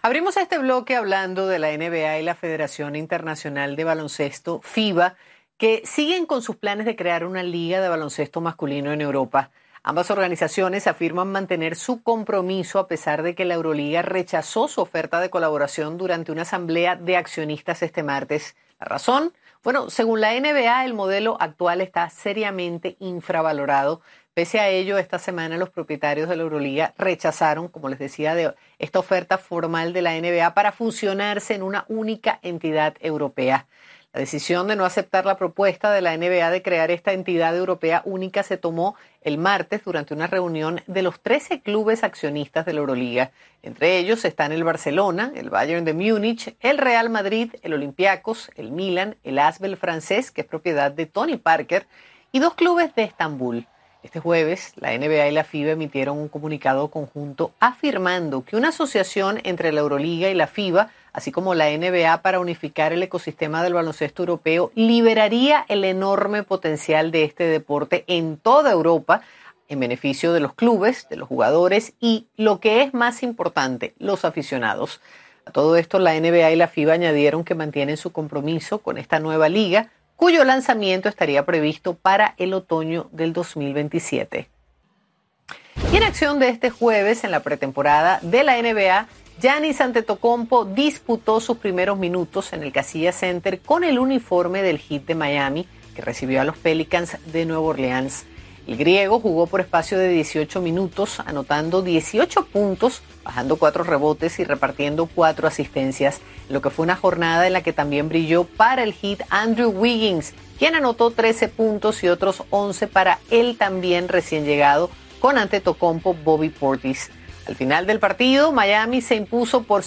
Abrimos este bloque hablando de la NBA y la Federación Internacional de Baloncesto, FIBA, que siguen con sus planes de crear una liga de baloncesto masculino en Europa. Ambas organizaciones afirman mantener su compromiso a pesar de que la Euroliga rechazó su oferta de colaboración durante una asamblea de accionistas este martes. ¿La razón? Bueno, según la NBA, el modelo actual está seriamente infravalorado. Pese a ello, esta semana los propietarios de la Euroliga rechazaron, como les decía, esta oferta formal de la NBA para fusionarse en una única entidad europea. La decisión de no aceptar la propuesta de la NBA de crear esta entidad europea única se tomó el martes durante una reunión de los 13 clubes accionistas de la Euroliga. Entre ellos están el Barcelona, el Bayern de Múnich, el Real Madrid, el Olympiacos, el Milan, el Asvel francés, que es propiedad de Tony Parker, y dos clubes de Estambul. Este jueves, la NBA y la FIBA emitieron un comunicado conjunto afirmando que una asociación entre la Euroliga y la FIBA, así como la NBA, para unificar el ecosistema del baloncesto europeo, liberaría el enorme potencial de este deporte en toda Europa, en beneficio de los clubes, de los jugadores y, lo que es más importante, los aficionados. A todo esto, la NBA y la FIBA añadieron que mantienen su compromiso con esta nueva liga, cuyo lanzamiento estaría previsto para el otoño del 2027. Y en acción de este jueves, en la pretemporada de la NBA, Giannis Antetokounmpo disputó sus primeros minutos en el Casillas Center con el uniforme del Heat de Miami, que recibió a los Pelicans de Nueva Orleans. El griego jugó por espacio de 18 minutos, anotando 18 puntos, bajando 4 rebotes y repartiendo 4 asistencias, lo que fue una jornada en la que también brilló para el Heat Andrew Wiggins, quien anotó 13 puntos y otros 11 para el también recién llegado con Antetokounmpo Bobby Portis. Al final del partido, Miami se impuso por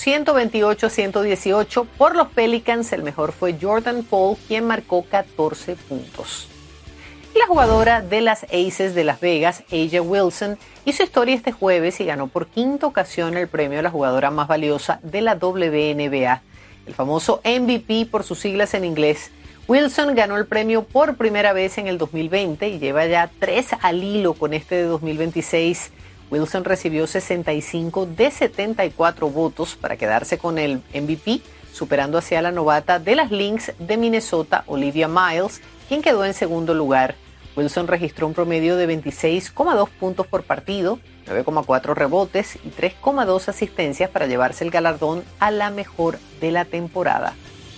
128-118 por los Pelicans. El mejor fue Jordan Poole, quien marcó 14 puntos. Y la jugadora de las Aces de Las Vegas, A'ja Wilson, hizo historia este jueves y ganó por quinta ocasión el premio a la jugadora más valiosa de la WNBA, el famoso MVP por sus siglas en inglés. Wilson ganó el premio por primera vez en el 2020 y lleva ya 3 al hilo con este de 2026. Wilson recibió 65 de 74 votos para quedarse con el MVP, superando hacia la novata de las Lynx de Minnesota, Olivia Miles, quien quedó en segundo lugar. Wilson registró un promedio de 26,2 puntos por partido, 9,4 rebotes y 3,2 asistencias para llevarse el galardón a la mejor de la temporada.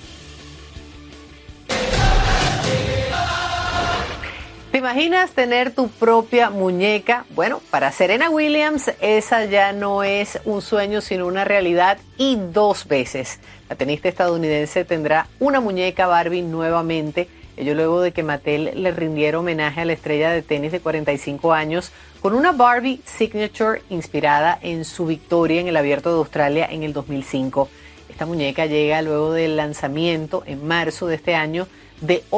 ¿Te imaginas tener tu propia muñeca? Bueno, para Serena Williams esa ya no es un sueño sino una realidad, y 2 veces. La tenista estadounidense tendrá una muñeca Barbie nuevamente, ello luego de que Mattel le rindiera homenaje a la estrella de tenis de 45 años con una Barbie Signature inspirada en su victoria en el Abierto de Australia en el 2005. Esta muñeca llega luego del lanzamiento en marzo de este año de